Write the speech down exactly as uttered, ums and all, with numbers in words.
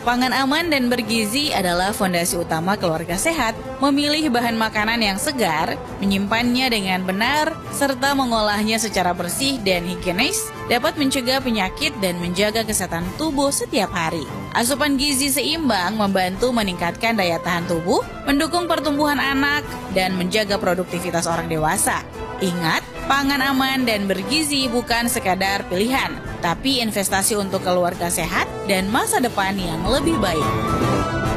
Pangan aman dan bergizi adalah fondasi utama keluarga sehat. Memilih bahan makanan yang segar, menyimpannya dengan benar, serta mengolahnya secara bersih dan higienis dapat mencegah penyakit dan menjaga kesehatan tubuh setiap hari. Asupan gizi seimbang membantu meningkatkan daya tahan tubuh, mendukung pertumbuhan anak, dan menjaga produktivitas orang dewasa. Ingat, pangan aman dan bergizi bukan sekadar pilihan, tapi investasi untuk keluarga sehat dan masa depan yang lebih baik.